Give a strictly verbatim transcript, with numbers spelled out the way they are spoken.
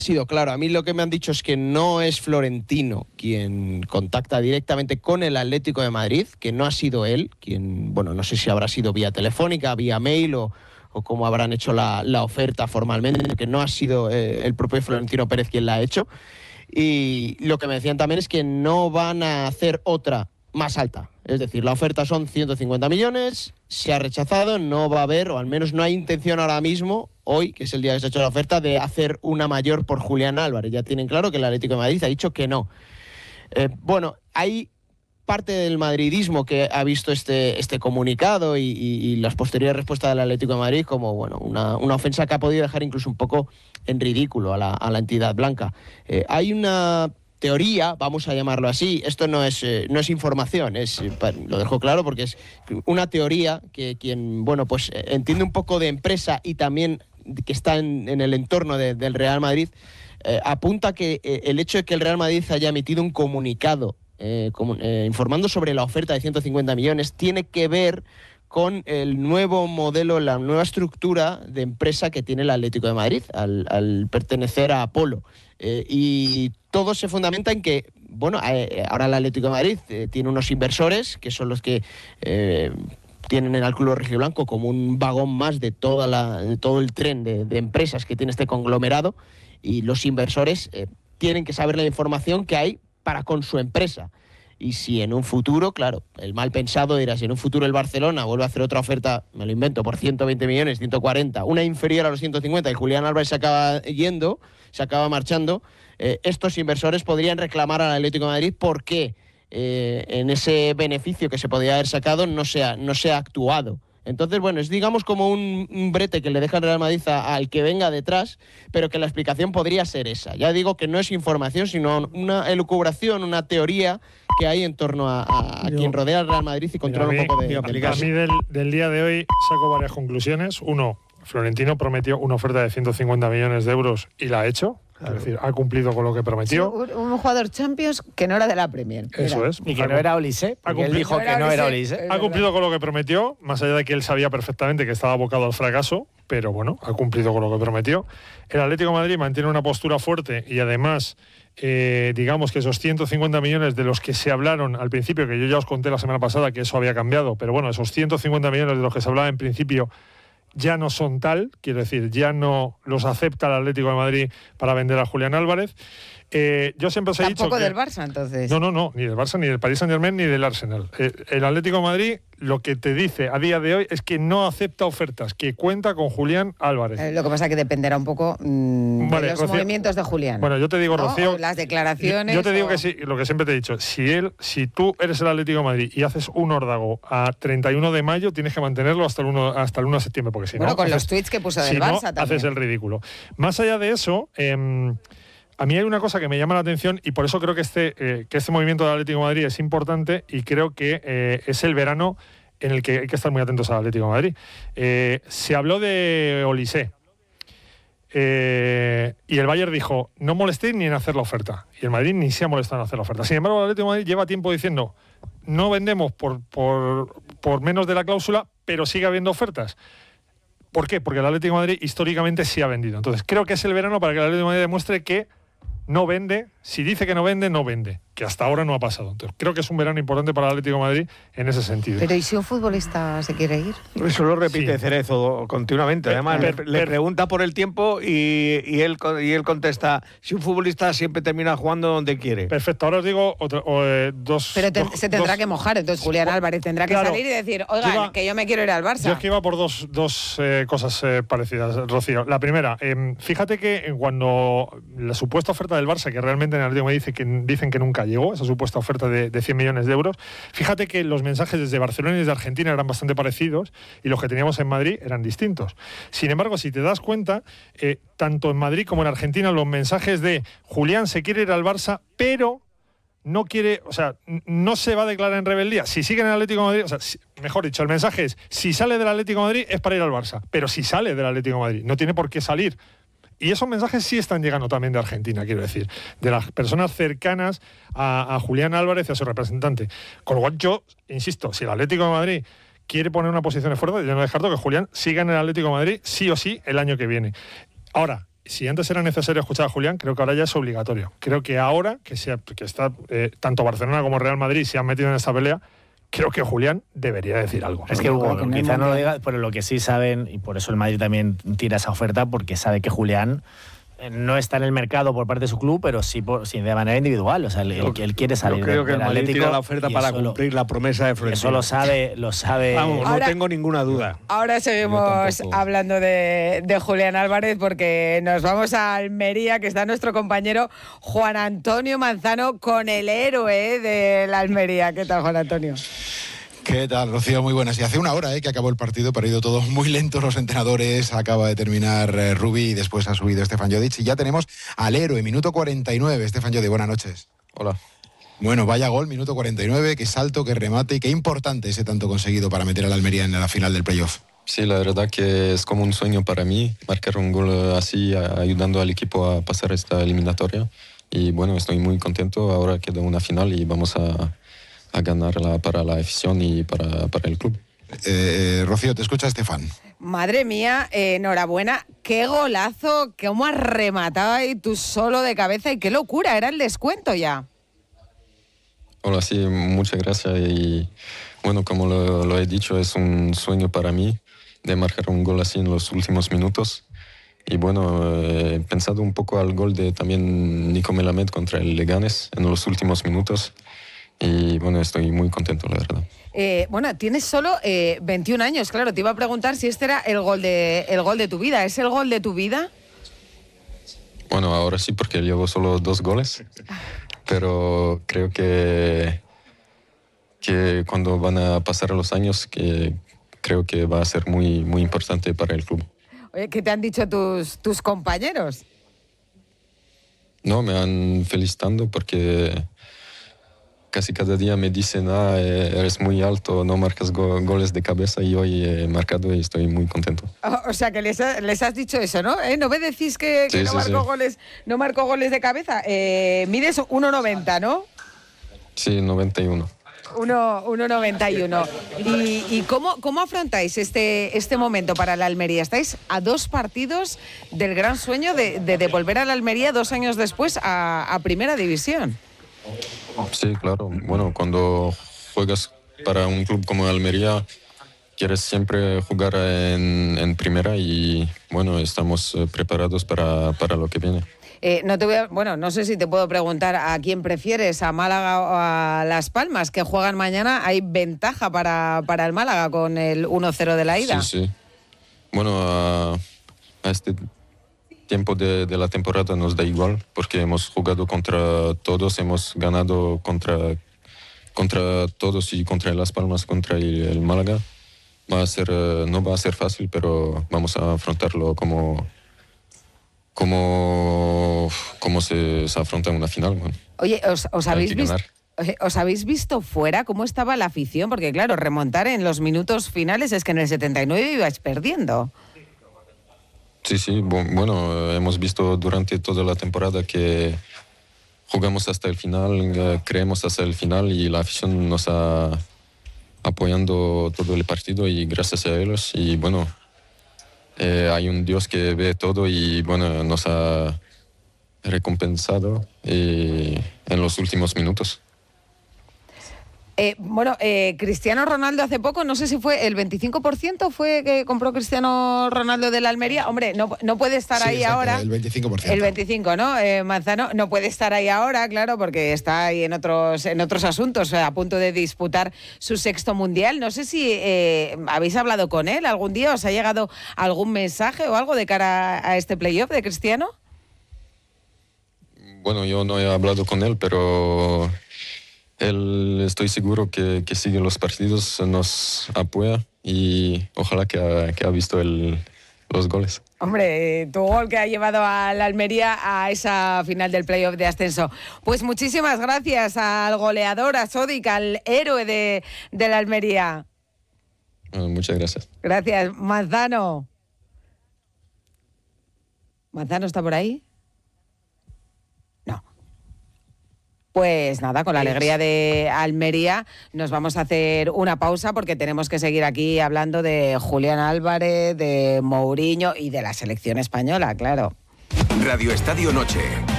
sido claro. A mí lo que me han dicho es que no es Florentino quien contacta directamente con el Atlético de Madrid, que no ha sido él quien, bueno, no sé si habrá sido vía telefónica, vía mail o, o cómo habrán hecho la, la oferta formalmente, que no ha sido eh, el propio Florentino Pérez quien la ha hecho. Y lo que me decían también es que no van a hacer otra más alta. Es decir, la oferta son ciento cincuenta millones, se ha rechazado, no va a haber, o al menos no hay intención ahora mismo, hoy, que es el día que se ha hecho la oferta, de hacer una mayor por Julián Álvarez. Ya tienen claro que el Atlético de Madrid ha dicho que no. Eh, bueno, hay parte del madridismo que ha visto este, este comunicado y, y, y las posteriores respuestas del Atlético de Madrid como bueno, una, una ofensa que ha podido dejar incluso un poco en ridículo a la, a la entidad blanca. Eh, hay una teoría, vamos a llamarlo así, esto no es, eh, no es información, es, lo dejo claro porque es una teoría que quien bueno, pues, entiende un poco de empresa y también que está en, en el entorno de, del Real Madrid, eh, apunta que eh, el hecho de que el Real Madrid haya emitido un comunicado eh, como, eh, informando sobre la oferta de ciento cincuenta millones tiene que ver con el nuevo modelo, la nueva estructura de empresa que tiene el Atlético de Madrid al, al pertenecer a Apolo. Eh, y todo se fundamenta en que, bueno, eh, ahora el Atlético de Madrid eh, tiene unos inversores que son los que eh, tienen el Club Rojiblanco como un vagón más de, toda la, de todo el tren de, de empresas que tiene este conglomerado, y los inversores eh, tienen que saber la información que hay para con su empresa. Y si en un futuro, claro, el mal pensado dirá, si en un futuro el Barcelona vuelve a hacer otra oferta, me lo invento, por ciento veinte millones, ciento cuarenta, una inferior a los ciento cincuenta, y Julián Álvarez se acaba yendo, se acaba marchando, eh, estos inversores podrían reclamar al Atlético de Madrid por qué eh, en ese beneficio que se podría haber sacado no se ha, no se ha actuado. Entonces, bueno, es digamos como un, un brete que le deja el Real Madrid a, al que venga detrás, pero que la explicación podría ser esa. Ya digo que no es información, sino una elucubración, una teoría que hay en torno a, a, a Yo, quien rodea al Real Madrid y controla mí, un poco de... A mí del, del día de hoy saco varias conclusiones. Uno, Florentino prometió una oferta de ciento cincuenta millones de euros y la ha hecho. Claro. Es decir, ha cumplido con lo que prometió. Sí, un, un jugador Champions que no era de la Premier. Eso era. es. Y que no era Olise, porque él dijo que no era Olise. Ha cumplido con lo que prometió, más allá de que él sabía perfectamente que estaba abocado al fracaso, pero bueno, ha cumplido con lo que prometió. El Atlético de Madrid mantiene una postura fuerte y además, eh, digamos que esos ciento cincuenta millones de los que se hablaron al principio, que yo ya os conté la semana pasada que eso había cambiado, pero bueno, esos ciento cincuenta millones de los que se hablaba en principio ya no son tal, quiero decir, ya no los acepta el Atlético de Madrid para vender a Julián Álvarez. Eh, yo siempre os he dicho Tampoco que... del Barça, entonces. No, no, no, ni del Barça, ni del Paris Saint-Germain, ni del Arsenal. Eh, el Atlético de Madrid lo que te dice a día de hoy es que no acepta ofertas, que cuenta con Julián Álvarez. Eh, lo que pasa es que dependerá un poco mmm, vale, de los Rocío, movimientos de Julián. Bueno, yo te digo, ¿no? Rocío... O las declaraciones... Yo, yo te digo o... que sí, lo que siempre te he dicho, si él, si tú eres el Atlético de Madrid y haces un órdago a treinta y uno de mayo, tienes que mantenerlo hasta el uno, hasta el uno de septiembre, porque si bueno, no... con haces, los tweets que puso del si Barça no, también. haces el ridículo. Más allá de eso... Eh, a mí hay una cosa que me llama la atención y por eso creo que este, eh, que este movimiento del Atlético de Madrid es importante y creo que eh, es el verano en el que hay que estar muy atentos al Atlético de Madrid. Eh, se habló de Olise eh, y el Bayern dijo, no molestéis ni en hacer la oferta. Y el Madrid ni se ha molestado en hacer la oferta. Sin embargo, el Atlético de Madrid lleva tiempo diciendo, no vendemos por, por, por menos de la cláusula, pero sigue habiendo ofertas. ¿Por qué? Porque el Atlético de Madrid históricamente sí ha vendido. Entonces creo que es el verano para que el Atlético de Madrid demuestre que no vende. Si dice que no vende, no vende. Que hasta ahora no ha pasado. Entonces creo que es un verano importante para el Atlético de Madrid en ese sentido. Pero ¿y si un futbolista se quiere ir? Eso lo repite sí. Cerezo continuamente. Además, per, per, le, le pregunta por el tiempo y, y, él, y él contesta, si un futbolista siempre termina jugando donde quiere. Perfecto. Ahora os digo otra, o, eh, dos... Pero te, dos, se tendrá dos, que mojar. Entonces Julián Álvarez tendrá que claro, salir y decir, oigan, iba, que yo me quiero ir al Barça. Yo es que iba por dos, dos eh, cosas eh, parecidas, Rocío. La primera, eh, fíjate que cuando la supuesta oferta del Barça, que realmente en el Atlético me dice que, dicen que nunca llegó, esa supuesta oferta De, de cien millones de euros. Fíjate que los mensajes desde Barcelona y desde Argentina eran bastante parecidos y los que teníamos en Madrid eran distintos. Sin embargo, si te das cuenta, eh, tanto en Madrid como en Argentina, los mensajes de Julián se quiere ir al Barça, pero no quiere, o sea, no se va a declarar en rebeldía. Si sigue en el Atlético de Madrid, o sea, si, mejor dicho, el mensaje es, si sale del Atlético de Madrid es para ir al Barça, pero si sale del Atlético de Madrid, no tiene por qué salir. Y esos mensajes sí están llegando también de Argentina, quiero decir, de las personas cercanas a, a Julián Álvarez y a su representante. Con lo cual yo, insisto, si el Atlético de Madrid quiere poner una posición fuerte, yo no descarto que Julián siga en el Atlético de Madrid sí o sí el año que viene. Ahora, si antes era necesario escuchar a Julián, creo que ahora ya es obligatorio. Creo que ahora, que, sea, que está eh, tanto Barcelona como Real Madrid se han metido en esta pelea, creo que Julián debería decir algo. Es que Hugo, quizá no lo diga, pero lo que sí saben, y por eso el Madrid también tira esa oferta, porque sabe que Julián no está en el mercado por parte de su club, pero sí, por, sí de manera individual. O sea, él, él, él quiere salir. Yo creo que del el Madrid Atlético tira la oferta para cumplir lo, la promesa de Florentino. Eso lo sabe, lo sabe. Vamos, ahora, no tengo ninguna duda. Ahora seguimos hablando de, de Julián Álvarez, porque nos vamos a Almería, que está nuestro compañero Juan Antonio Manzano con el héroe de la Almería. ¿Qué tal, Juan Antonio? ¿Qué tal, Rocío? Muy buenas. Y hace una hora eh, que acabó el partido, pero ha ido todos muy lentos los entrenadores. Acaba de terminar eh, Rubí y después ha subido Stefan Jodic. Y ya tenemos al héroe, minuto cuarenta y nueve. Stefan Jodic, buenas noches. Hola. Bueno, vaya gol, minuto cuarenta y nueve. Qué salto, qué remate y qué importante ese tanto conseguido para meter a la Almería en la final del playoff. Sí, la verdad que es como un sueño para mí, marcar un gol así, ayudando al equipo a pasar esta eliminatoria. Y bueno, estoy muy contento. Ahora queda una final y vamos a... a ganarla para la afición y para, para el club. Eh, Rocío, te escucha Estefan. Madre mía, eh, enhorabuena. Qué golazo, cómo has rematado ahí tú solo de cabeza y qué locura, era el descuento ya. Hola, sí, muchas gracias. Y bueno, como lo, lo he dicho, es un sueño para mí de marcar un gol así en los últimos minutos. Y bueno, he pensado un poco al gol de también Nico Melamed contra el Leganés en los últimos minutos. Y bueno, estoy muy contento, la verdad. Eh, bueno, tienes solo eh, veintiún años, claro. Te iba a preguntar si este era el gol de el gol de tu vida. ¿Es el gol de tu vida? Bueno, ahora sí, porque llevo solo dos goles. Pero creo que, que cuando van a pasar los años, que creo que va a ser muy, muy importante para el club. Oye, ¿qué te han dicho tus, tus compañeros? No, me han felicitado porque... casi cada día me dicen, ah, eres muy alto, no marcas go- goles de cabeza, y hoy he marcado y estoy muy contento. O, o sea, que les, ha, les has dicho eso, ¿no? ¿Eh? ¿No me decís que, que sí, no, sí, marco sí. goles, no marco goles de cabeza? Eh, mides uno noventa, ¿no? Sí, noventa y uno. uno noventa y uno. ¿Y, y cómo, cómo afrontáis este, este momento para la Almería? Estáis a dos partidos del gran sueño de, de, de volver a la Almería dos años después a, a Primera División. Sí, claro. Bueno, cuando juegas para un club como Almería, quieres siempre jugar en, en primera y, bueno, estamos preparados para, para lo que viene. Eh, no te voy a, bueno, no sé si te puedo preguntar a quién prefieres, a Málaga o a Las Palmas, que juegan mañana. Hay ventaja para, para el Málaga con el uno cero de la ida. Sí, sí. Bueno, a, a este tiempo de, de la temporada nos da igual, porque hemos jugado contra todos, hemos ganado contra, contra todos y contra Las Palmas, contra el, el Málaga. Va a ser, no va a ser fácil, pero vamos a afrontarlo como... como, como se, se afronta una final. Bueno, Oye, ¿os, os, habéis visto, ¿os habéis visto fuera cómo estaba la afición? Porque claro, remontar en los minutos finales es que en el setenta y nueve ibais perdiendo. Sí, sí, bueno, hemos visto durante toda la temporada que jugamos hasta el final, creemos hasta el final y la afición nos ha apoyando todo el partido y gracias a ellos. Y bueno, Eh, hay un Dios que ve todo y bueno, nos ha recompensado eh, en los últimos minutos. Eh, bueno, eh, Cristiano Ronaldo hace poco, no sé si fue el veinticinco por ciento fue que compró Cristiano Ronaldo de la Almería. Hombre, no, no puede estar sí, ahí exacto, ahora. El veinticinco por ciento. El veinticinco, ¿no? Eh, Manzano no puede estar ahí ahora, claro, porque está ahí en otros, en otros asuntos, a punto de disputar su sexto mundial. No sé si eh, habéis hablado con él algún día, ¿os ha llegado algún mensaje o algo de cara a este playoff de Cristiano? Bueno, yo no he hablado con él, pero él estoy seguro que, que sigue los partidos, nos apoya y ojalá que ha, que ha visto el, los goles. Hombre, tu gol que ha llevado a la Almería a esa final del playoff de ascenso. Pues muchísimas gracias al goleador, a Jodic, al héroe de, de la Almería. Bueno, muchas gracias. Gracias. Manzano. ¿Manzano está por ahí? No. Pues nada, con la alegría de Almería nos vamos a hacer una pausa porque tenemos que seguir aquí hablando de Julián Álvarez, de Mourinho y de la selección española, claro. Radio Estadio Noche.